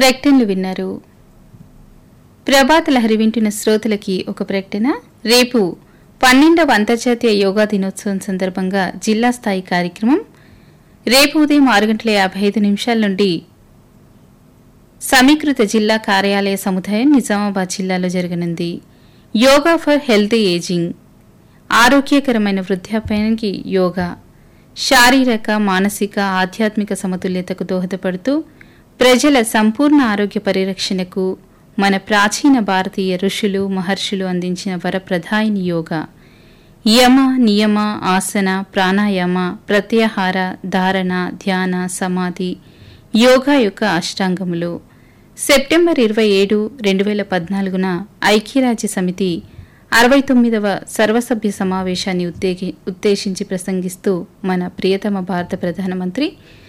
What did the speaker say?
ప్రకటనలు విన్నారు. ప్రభాత లహరి వింటున్న శ్రోతలకి ఒక ప్రకటన. రేపు 12వ అంతర్జాతీయ యోగా దినోత్సవం సందర్భంగా జిల్లా స్థాయి కార్యక్రమం రేపు ఉదయం 6:55 నుండి సమీకృత జిల్లా కార్యాలయ సముదాయం నిజామాబాద్ జిల్లాలో జరగనుంది. యోగా ఫర్ హెల్తీ ఏజింగ్, ఆరోగ్యకరమైన వృద్ధాప్యానికి యోగా శారీరక, మానసిక, ఆధ్యాత్మిక సమతుల్యతకు దోహదపడుతూ ప్రజల సంపూర్ణ ఆరోగ్య పరిరక్షణకు మన ప్రాచీన భారతీయ ఋషులు, మహర్షులు అందించిన వరప్రదాయిని యోగా. యమ, నియమ, ఆసన, ప్రాణాయామ, ప్రత్యాహార, ధారణ, ధ్యాన, సమాధి యోగా యొక్క అష్టాంగములు. సెప్టెంబర్ 27, 2014న ఐక్యరాజ్య సమితి 69వ సర్వసభ్య సమావేశాన్ని ఉద్దేశించి ప్రసంగిస్తూ మన ప్రియతమ భారత ప్రధానమంత్రి